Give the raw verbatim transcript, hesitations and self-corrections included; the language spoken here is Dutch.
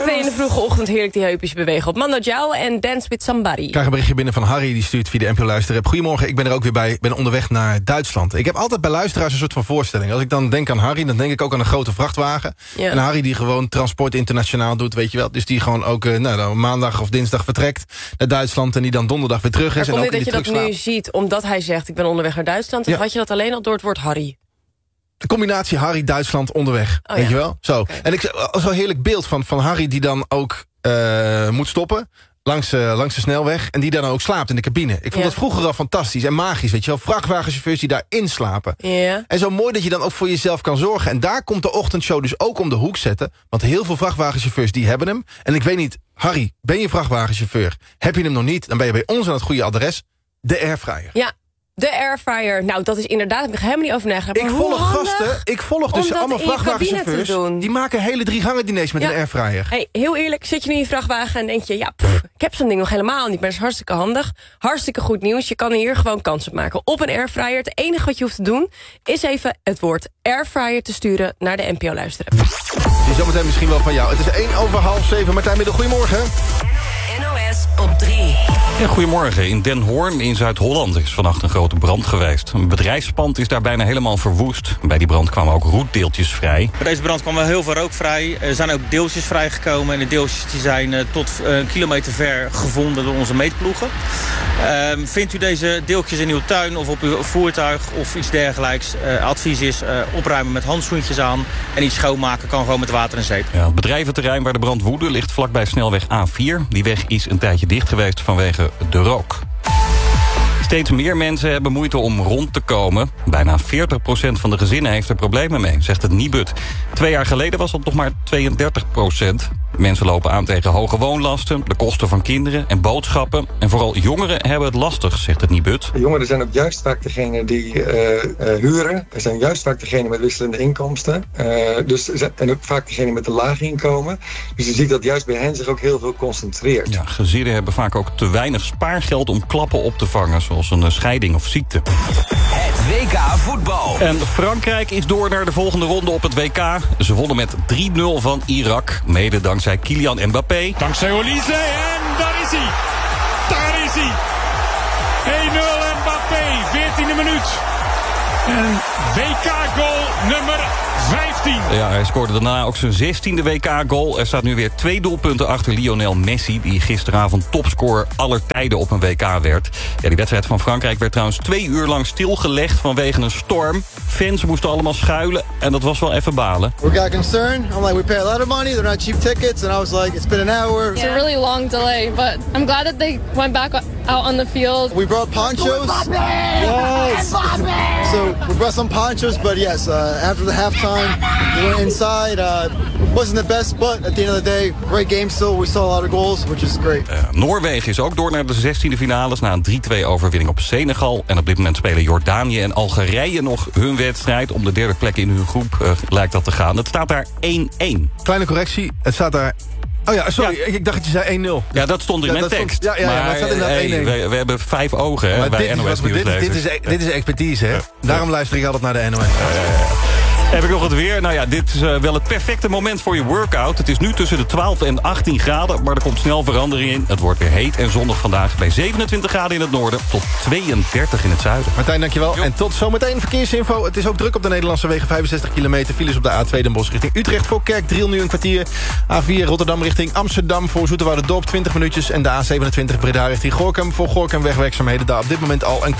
twee in de vroege ochtend heerlijk die heupjes bewegen op Mando Diao en Dance with Somebody. Ik krijg een berichtje binnen van Harry, die stuurt via de N P O Luisterapp. Goedemorgen, ik ben er ook weer bij. Ik ben onderweg naar Duitsland. Ik heb altijd bij luisteraars een soort van voorstelling. Als ik dan denk aan Harry, dan denk ik ook aan een grote vrachtwagen. Ja. En Harry die gewoon transport internationaal doet, weet je wel. Dus die gewoon ook uh, nou, dan maandag of dinsdag vertrekt naar Duitsland en die dan donderdag weer terug is. Maar en komt ook dit dat je dat slaapt. nu ziet, omdat hij zegt ik ben onderweg naar Duitsland, of ja. had je dat alleen al door het woord Harry? De combinatie Harry-Duitsland onderweg, oh, weet ja. je wel? Zo. Okay. En ik zo'n heerlijk beeld van, van Harry die dan ook uh, moet stoppen langs, uh, langs de snelweg en die dan ook slaapt in de cabine. Ik vond ja. dat vroeger al fantastisch en magisch, weet je wel? Vrachtwagenchauffeurs die daarin slapen. Ja. En zo mooi dat je dan ook voor jezelf kan zorgen. En daar komt de ochtendshow dus ook om de hoek zetten. Want heel veel vrachtwagenchauffeurs die hebben hem. En ik weet niet, Harry, ben je vrachtwagenchauffeur? Heb je hem nog niet, dan ben je bij ons aan het goede adres. De Airfryer. Ja. De airfryer, nou dat is inderdaad, heb ik helemaal niet over nagedacht. Ik volg gasten, ik volg dus allemaal vrachtwagenchauffeurs. Die maken hele drie gangen diners met ja. een airfryer. Hey, heel eerlijk, zit je nu in je vrachtwagen en denk je, ja, pff, ik heb zo'n ding nog helemaal niet, maar dat is hartstikke handig. Hartstikke goed nieuws, je kan hier gewoon kans op maken op een airfryer. Het enige wat je hoeft te doen, is even het woord airfryer te sturen naar de N P O Luisteren. Die zometeen misschien wel van jou. Het is één over half zeven, Martijn Middel, goedemorgen. N O S op drie. Ja, goedemorgen. In Den Hoorn in Zuid-Holland is vannacht een grote brand geweest. Een bedrijfspand is daar bijna helemaal verwoest. Bij die brand kwamen ook roetdeeltjes vrij. Bij deze brand kwam wel heel veel rook vrij. Er zijn ook deeltjes vrijgekomen. En de deeltjes die zijn uh, tot uh, een kilometer ver gevonden door onze meetploegen. Uh, vindt u deze deeltjes in uw tuin of op uw voertuig of iets dergelijks? Uh, advies is uh, opruimen met handschoentjes aan. En iets schoonmaken kan gewoon met water en zeep. Ja, het bedrijventerrein waar de brand woedde ligt vlakbij snelweg A vier. Die weg is een tijdje dicht geweest vanwege de rook. Steeds meer mensen hebben moeite om rond te komen. Bijna veertig procent van de gezinnen heeft er problemen mee, zegt het Nibud. Twee jaar geleden was dat nog maar tweeëndertig procent. Mensen lopen aan tegen hoge woonlasten, de kosten van kinderen en boodschappen. En vooral jongeren hebben het lastig, zegt het Nibud. De jongeren zijn ook juist vaak degene die uh, uh, huren. Er zijn juist vaak degene met wisselende inkomsten. Uh, dus, en ook vaak degene met een laag inkomen. Dus je ziet dat juist bij hen zich ook heel veel concentreert. Ja, gezinnen hebben vaak ook te weinig spaargeld om klappen op te vangen, zoals een scheiding of ziekte. Het W K voetbal. En Frankrijk is door naar de volgende ronde op het W K. Ze wonnen met drie nul van Irak. Mede dankzij Kylian Mbappé. Dankzij Olise en daar is hij. Daar is hij. één nul Mbappé, veertiende minuut. En W K-goal nummer vijftien. Ja, hij scoorde daarna ook zijn zestiende W K-goal. Er staat nu weer twee doelpunten achter Lionel Messi, die gisteravond topscorer aller tijden op een W K werd. Ja, die wedstrijd van Frankrijk werd trouwens twee uur lang stilgelegd vanwege een storm. Fans moesten allemaal schuilen en dat was wel even balen. We got concerned. I'm like, we pay a lot of money. They're not cheap tickets. And I was like, it's been an hour. It's a really long delay, but I'm glad that they went back out on the field. We brought ponchos. Yes. So we brought some ponchos, but yes, uh, after the halftime, we went inside. Uh, wasn't the best, but at the end of the day, great game still. We saw a lot of goals, which is great. Uh, Noorwegen is ook door naar de zestiende finales na een drie twee overwinning op Senegal. En op dit moment spelen Jordanië en Algerije nog hun wedstrijd. Om de derde plek in hun groep uh, lijkt dat te gaan. Het staat daar één één. Kleine correctie, het staat daar... Oh ja, sorry, ja. ik dacht dat je zei één nul. Ja, dat stond in ja, mijn tekst. Stond, ja, ja, ja, maar, maar het staat inderdaad hey, één één. We, we hebben vijf ogen hè, bij N O S Nieuwslezer. Dit, dit, is, dit is expertise, hè? Daarom luister ik altijd naar de N O S. Uh, Heb ik nog het weer? Nou ja, dit is uh, wel het perfecte moment voor je workout. Het is nu tussen de twaalf en achttien graden, maar er komt snel verandering in. Het wordt weer heet en zonnig vandaag bij zevenentwintig graden in het noorden tot tweeëndertig in het zuiden. Martijn, dankjewel. Jo. En tot zometeen verkeersinfo. Het is ook druk op de Nederlandse wegen. vijfenzestig kilometer files op de A twee Den Bosch richting Utrecht voor Kerkdriel nu een kwartier. A vier Rotterdam richting Amsterdam voor Zoeterwoude-Dorp twintig minuutjes. En de A zevenentwintig Breda richting Gorinchem voor Gorinchem wegwerkzaamheden daar op dit moment al een